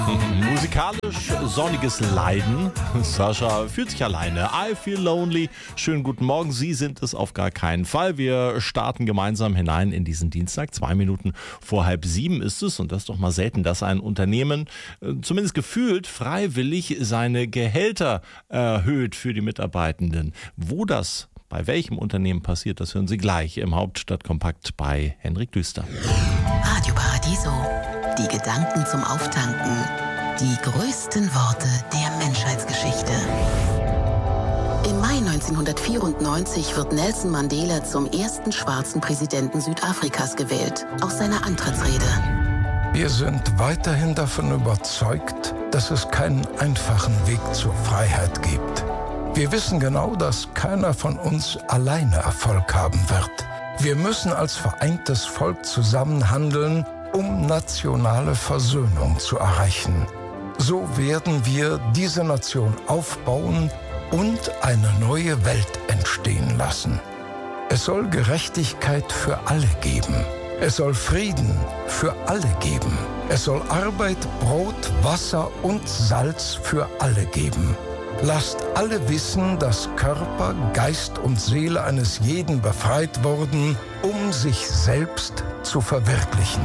Musikalisch sonniges Leiden. Sascha fühlt sich alleine. I feel lonely. Schönen guten Morgen. Sie sind es auf gar keinen Fall. Wir starten gemeinsam hinein in diesen Dienstag. 2 Minuten vor 6:30 ist es. Und das ist doch mal selten, dass ein Unternehmen zumindest gefühlt freiwillig seine Gehälter erhöht für die Mitarbeitenden. Wo das bei welchem Unternehmen passiert, das hören Sie gleich im Hauptstadtkompakt bei Henrik Düster. Radio Paradiso. Die Gedanken zum Auftanken. Die größten Worte der Menschheitsgeschichte. Im Mai 1994 wird Nelson Mandela zum ersten schwarzen Präsidenten Südafrikas gewählt. Aus seiner Antrittsrede. Wir sind weiterhin davon überzeugt, dass es keinen einfachen Weg zur Freiheit gibt. Wir wissen genau, dass keiner von uns alleine Erfolg haben wird. Wir müssen als vereintes Volk zusammen handeln, um nationale Versöhnung zu erreichen. So werden wir diese Nation aufbauen und eine neue Welt entstehen lassen. Es soll Gerechtigkeit für alle geben. Es soll Frieden für alle geben. Es soll Arbeit, Brot, Wasser und Salz für alle geben. Lasst alle wissen, dass Körper, Geist und Seele eines jeden befreit wurden, um sich selbst zu verwirklichen.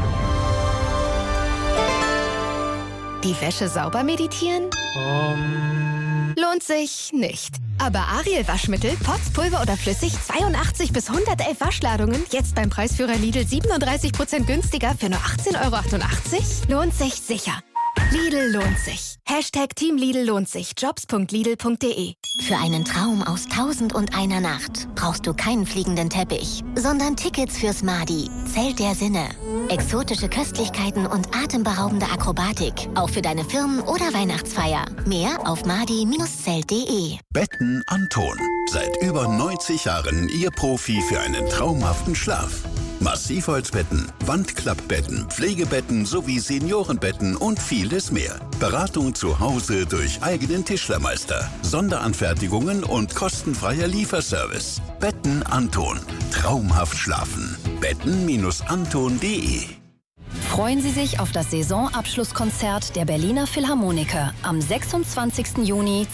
Die Wäsche sauber meditieren? Lohnt sich nicht. Aber Ariel Waschmittel, Pots, Pulver oder flüssig, 82 bis 111 Waschladungen, jetzt beim Preisführer Lidl 37% günstiger für nur 18,88 €? Lohnt sich sicher. Lidl lohnt sich. Hashtag Team Lidl lohnt sich. Jobs.lidl.de. Für einen Traum aus 1001 Nacht brauchst du keinen fliegenden Teppich, sondern Tickets fürs Madi, Zelt der Sinne. Exotische Köstlichkeiten und atemberaubende Akrobatik, auch für deine Firmen- oder Weihnachtsfeier. Mehr auf madi-zelt.de. Betten Anton. Seit über 90 Jahren Ihr Profi für einen traumhaften Schlaf. Massivholzbetten, Wandklappbetten, Pflegebetten sowie Seniorenbetten und vieles mehr. Beratung zu Hause durch eigenen Tischlermeister, Sonderanfertigungen und kostenfreier Lieferservice. Betten Anton. Traumhaft schlafen. Betten-anton.de. Freuen Sie sich auf das Saisonabschlusskonzert der Berliner Philharmoniker am 26. Juni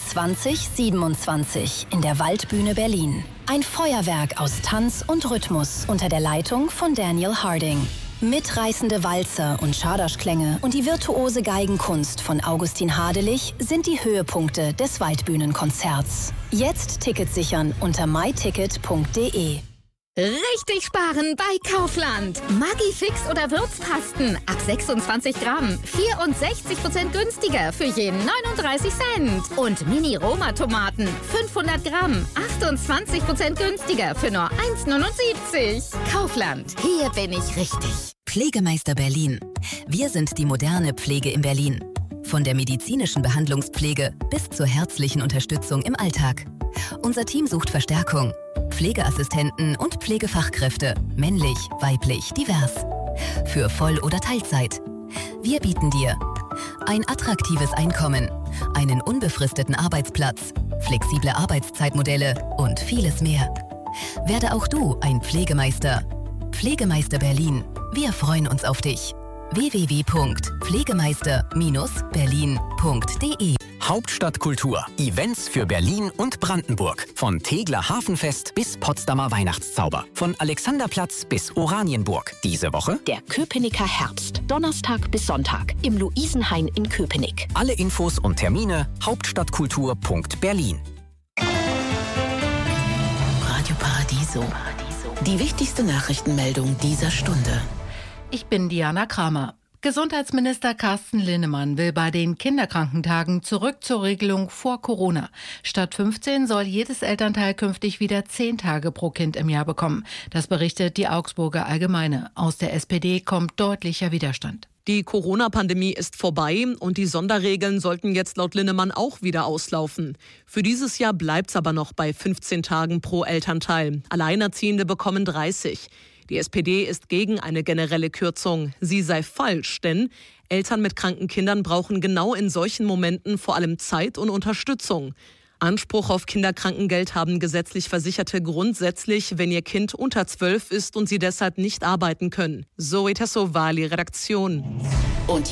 2027 in der Waldbühne Berlin. Ein Feuerwerk aus Tanz und Rhythmus unter der Leitung von Daniel Harding. Mitreißende Walzer und Schadaschklänge und die virtuose Geigenkunst von Augustin Hadelich sind die Höhepunkte des Waldbühnenkonzerts. Jetzt Tickets sichern unter myticket.de. Richtig sparen bei Kaufland. Maggi-Fix oder Würzpasten ab 26 Gramm. 64% günstiger für je 39 Cent. Und Mini-Roma-Tomaten 500 Gramm. 28% günstiger für nur 1,79. Kaufland. Hier bin ich richtig. Pflegemeister Berlin. Wir sind die moderne Pflege in Berlin. Von der medizinischen Behandlungspflege bis zur herzlichen Unterstützung im Alltag. Unser Team sucht Verstärkung. Pflegeassistenten und Pflegefachkräfte, männlich, weiblich, divers. Für Voll- oder Teilzeit. Wir bieten dir ein attraktives Einkommen, einen unbefristeten Arbeitsplatz, flexible Arbeitszeitmodelle und vieles mehr. Werde auch du ein Pflegemeister. Pflegemeister Berlin. Wir freuen uns auf dich. www.pflegemeister-berlin.de. Hauptstadtkultur. Events für Berlin und Brandenburg. Von Tegeler Hafenfest bis Potsdamer Weihnachtszauber. Von Alexanderplatz bis Oranienburg. Diese Woche der Köpenicker Herbst. Donnerstag bis Sonntag im Luisenhain in Köpenick. Alle Infos und Termine hauptstadtkultur.berlin. Radio Paradiso. Die wichtigste Nachrichtenmeldung dieser Stunde. Ich bin Diana Kramer. Gesundheitsminister Carsten Linnemann will bei den Kinderkrankentagen zurück zur Regelung vor Corona. Statt 15 soll jedes Elternteil künftig wieder 10 Tage pro Kind im Jahr bekommen. Das berichtet die Augsburger Allgemeine. Aus der SPD kommt deutlicher Widerstand. Die Corona-Pandemie ist vorbei und die Sonderregeln sollten jetzt laut Linnemann auch wieder auslaufen. Für dieses Jahr bleibt es aber noch bei 15 Tagen pro Elternteil. Alleinerziehende bekommen 30. Die SPD ist gegen eine generelle Kürzung. Sie sei falsch, denn Eltern mit kranken Kindern brauchen genau in solchen Momenten vor allem Zeit und Unterstützung. Anspruch auf Kinderkrankengeld haben gesetzlich Versicherte grundsätzlich, wenn ihr Kind unter 12 ist und sie deshalb nicht arbeiten können. Zoe Tassovali, Redaktion. Und jetzt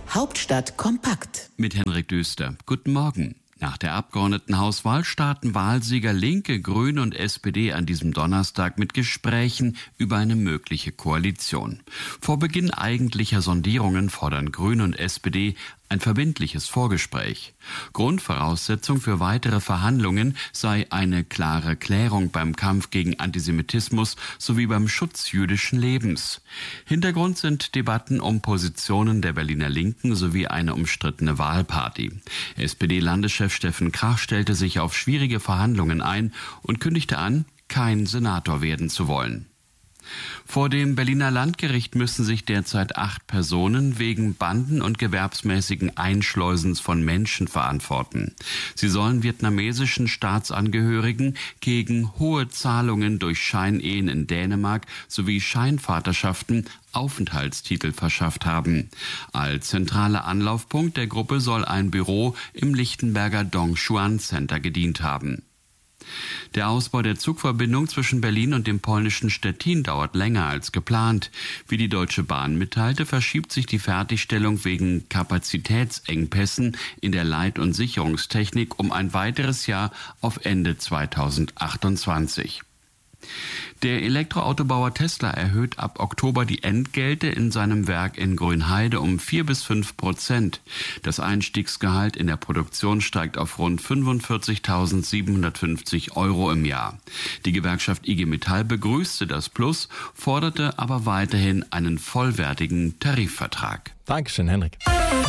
Hauptstadt kompakt. Mit Henrik Düster. Guten Morgen. Nach der Abgeordnetenhauswahl starten Wahlsieger Linke, Grüne und SPD an diesem Donnerstag mit Gesprächen über eine mögliche Koalition. Vor Beginn eigentlicher Sondierungen fordern Grüne und SPD ein verbindliches Vorgespräch. Grundvoraussetzung für weitere Verhandlungen sei eine klare Klärung beim Kampf gegen Antisemitismus sowie beim Schutz jüdischen Lebens. Hintergrund sind Debatten um Positionen der Berliner Linken sowie eine umstrittene Wahlparty. SPD-Landeschef Steffen Krach stellte sich auf schwierige Verhandlungen ein und kündigte an, kein Senator werden zu wollen. Vor dem Berliner Landgericht müssen sich derzeit 8 Personen wegen Banden- und gewerbsmäßigen Einschleusens von Menschen verantworten. Sie sollen vietnamesischen Staatsangehörigen gegen hohe Zahlungen durch Scheinehen in Dänemark sowie Scheinvaterschaften Aufenthaltstitel verschafft haben. Als zentraler Anlaufpunkt der Gruppe soll ein Büro im Lichtenberger Dong Xuan Center gedient haben. Der Ausbau der Zugverbindung zwischen Berlin und dem polnischen Stettin dauert länger als geplant. Wie die Deutsche Bahn mitteilte, verschiebt sich die Fertigstellung wegen Kapazitätsengpässen in der Leit- und Sicherungstechnik um ein weiteres Jahr auf Ende 2028. Der Elektroautobauer Tesla erhöht ab Oktober die Entgelte in seinem Werk in Grünheide um 4-5%. Das Einstiegsgehalt in der Produktion steigt auf rund 45.750 € im Jahr. Die Gewerkschaft IG Metall begrüßte das Plus, forderte aber weiterhin einen vollwertigen Tarifvertrag. Dankeschön, Henrik.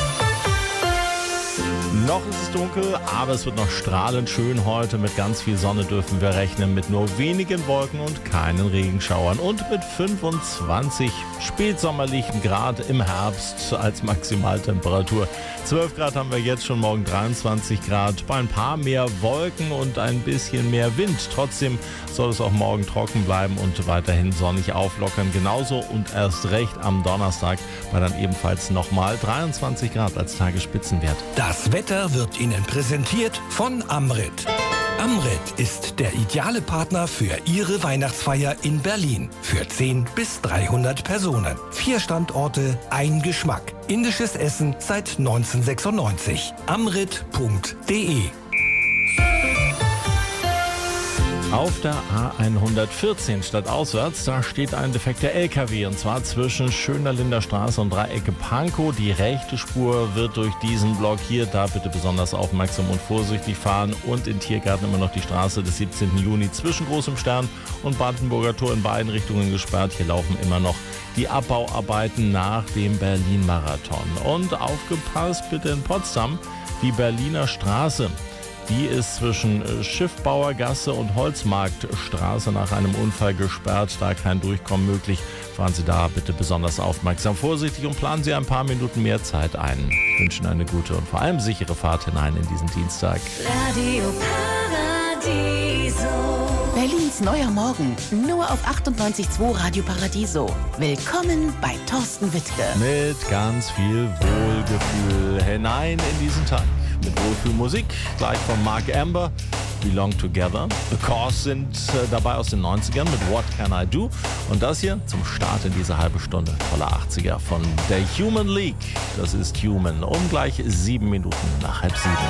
Noch ist es dunkel, aber es wird noch strahlend schön heute. Mit ganz viel Sonne dürfen wir rechnen, mit nur wenigen Wolken und keinen Regenschauern. Und mit 25 spätsommerlichen Grad im Herbst als Maximaltemperatur. 12 Grad haben wir jetzt schon, morgen 23 Grad. Bei ein paar mehr Wolken und ein bisschen mehr Wind. Trotzdem soll es auch morgen trocken bleiben und weiterhin sonnig auflockern. Genauso und erst recht am Donnerstag bei dann ebenfalls nochmal 23 Grad als Tagesspitzenwert. Das Wetter wird Ihnen präsentiert von Amrit. Amrit ist der ideale Partner für Ihre Weihnachtsfeier in Berlin. Für 10 bis 300 Personen. 4 Standorte, ein Geschmack. Indisches Essen seit 1996. Amrit.de. Auf der A114 stadtauswärts, da steht ein defekter LKW und zwar zwischen Schönerlinder Straße und Dreiecke Pankow. Die rechte Spur wird durch diesen blockiert. Da bitte besonders aufmerksam und vorsichtig fahren. Und in Tiergarten immer noch die Straße des 17. Juni zwischen Großem Stern und Brandenburger Tor in beiden Richtungen gesperrt. Hier laufen immer noch die Abbauarbeiten nach dem Berlin-Marathon. Und aufgepasst bitte in Potsdam, die Berliner Straße. Die ist zwischen Schiffbauergasse und Holzmarktstraße nach einem Unfall gesperrt. Da kein Durchkommen möglich. Fahren Sie da bitte besonders aufmerksam, vorsichtig und planen Sie ein paar Minuten mehr Zeit ein. Ich wünsche Ihnen eine gute und vor allem sichere Fahrt hinein in diesen Dienstag. Radio Paradiso. Berlins neuer Morgen. Nur auf 98.2 Radio Paradiso. Willkommen bei Thorsten Wittke. Mit ganz viel Wohlgefühl hinein in diesen Tag. Mit Wohlfühlmusik, gleich von Mark Amber, Belong Together. The Cause sind dabei aus den 90ern mit What Can I Do? Und das hier zum Start in diese halbe Stunde. Voller 80er von der Human League. Das ist Human. Um gleich 7 Minuten nach 6:30.